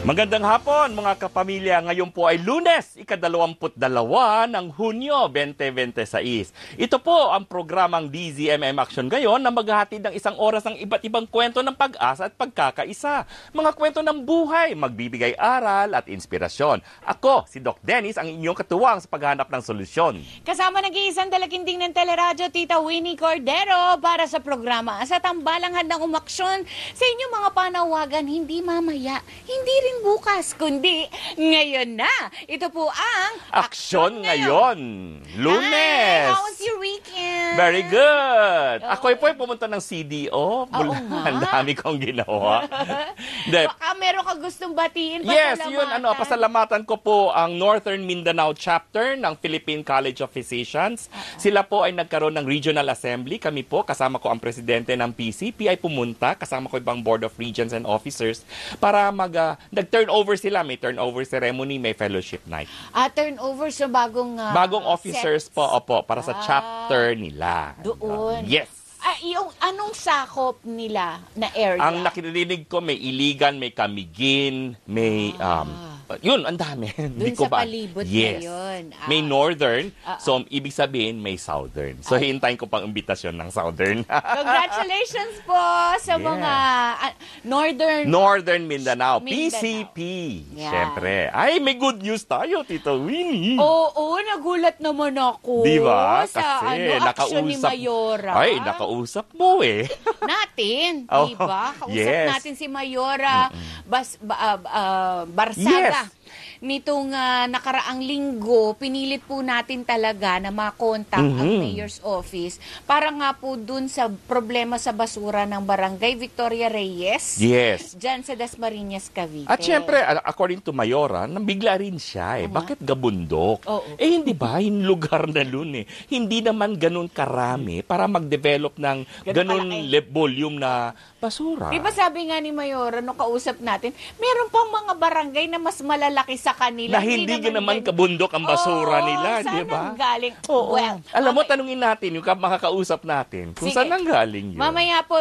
Magandang hapon mga kapamilya. Ngayon po ay Lunes, ika-22 ng Hunyo 2026. Ito po ang programang DZMM Action ngayon na maghahatid ng isang oras ng iba't ibang kwento ng pag-asa at pagkakaisa. Mga kwento ng buhay, magbibigay aral at inspirasyon. Ako, si Doc Dennis, ang inyong katuwang sa paghahanap ng solusyon. Kasama nag-iisang dalakinding ng teleradyo, Tita Winnie Cordero, para sa programa sa tambalang handang umaksyon sa inyong mga panawagan, hindi mamaya, hindi rin bukas, kundi ngayon na. Ito po ang Aksyon ngayon. Lunes. Hi, how was your weekend? Very good. Oh. Ako po ay pumunta ng CDO. Ang dami kong ginawa. Baka meron ka gustong batiin, Yes, pasalamatan. yun, pasalamatan ko po ang Northern Mindanao chapter ng Philippine College of Physicians. Sila po ay nagkaroon ng Regional Assembly. Kami po, kasama ko ang presidente ng PCP, ay pumunta, kasama ko ibang Board of Regents and Officers, para nag-turnover sila. May turnover ceremony, may fellowship night. Turnover sa bagong Bagong officers sets. po, opo, para sa chapter nila. Doon. Yes. Yung anong sakop nila na area? Ang nakirinig ko, may Iligan, may Camiguin, may, yun, ang dami. Doon sa palibot na yun. May Northern, so ibig sabihin may Southern. So hintayin ko pang imbitasyon ng Southern. Congratulations po sa mga Northern Mindanao, Mindanao. PCP. Yeah. Siyempre. Ay, may good news tayo, Tito Winnie. Oo, nagulat naman ako. Di ba? Sa Kasi action ni Mayora. Ay, nakausap mo eh. Natin, Oh, di ba? Kausap yes. natin si Mayora Barsada. Yes. Nitong nakaraang linggo, pinilit po natin talaga na makontak ang mayor's office para nga po dun sa problema sa basura ng barangay Victoria Reyes. Yes. Dyan sa Dasmariñas, Cavite. At syempre, according to Mayora, nabigla rin siya eh. Bakit gabundok? Oo. Eh hindi ba, yung lugar na lun eh. Hindi naman ganun karami para mag-develop ng ganun volume na basura. Di ba sabi nga ni Mayora, nung kausap natin, meron pang mga barangay na mas malalaki sa kanila. Na hindi naman kabundok ang basura nila, di ba? Saan ang galing? Oo. Well, Alam mo, tanungin natin, yung makakausap natin, kung Sige. saan ang galing yun. Mamaya po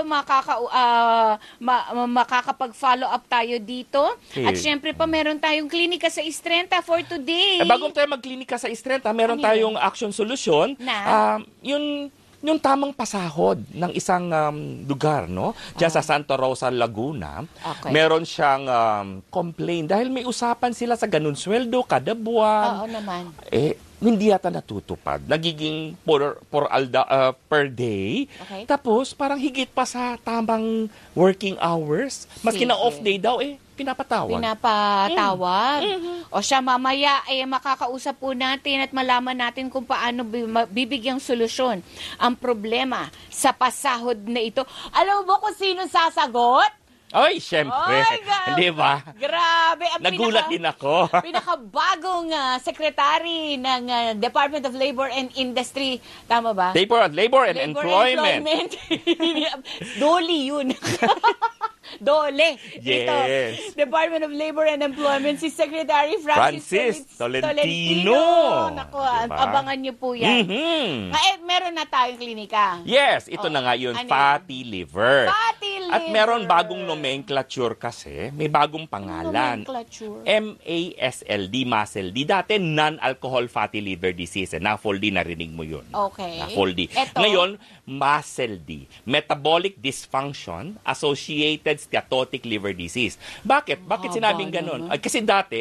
makakapag-follow up tayo dito. Okay. At syempre pa meron tayong klinika sa Istrenta for today. Bago tayo magklinika sa Istrenta, meron Ano tayong action solution. Na? Yung tamang pasahod ng isang lugar, no? Diyan sa Santa Rosa, Laguna. Okay. Meron siyang complaint dahil may usapan sila sa ganun sweldo kada buwan. Oo naman. Hindi yata natutupad. Nagiging per day. Okay. Tapos parang higit pa sa tamang working hours. Maski na Sige. off day daw, pinapatawag. O siya, mamaya makakausap po natin at malaman natin kung paano bibigyang solusyon ang problema sa pasahod na ito. Alam mo ba kung sino sasagot? Ay, syempre. Hindi ba? Grabe. Nagulat din ako. Pinakabagong secretary ng Department of Labor and Industry. Tama ba? Labor and Employment. Doli yun. Dole. Yes. Ito, Department of Labor and Employment, si Secretary Francis Tolentino. Naku, Diba? abangan niyo po yan. Meron na tayong klinika. Yes, ito na nga yun, Ano fatty liver. Fatty liver. At meron bagong nomenclature kasi, may bagong pangalan. Nomenclature. MASLD, MASLD. Dati, non-alcohol fatty liver disease. Na-FOLD, narinig mo yun. Okay. Na-FOLD. Eto? Ngayon, MASLD. Metabolic Dysfunction Associated Steatotic Liver Disease. Bakit? Bakit sinabing ganun? Kasi dati,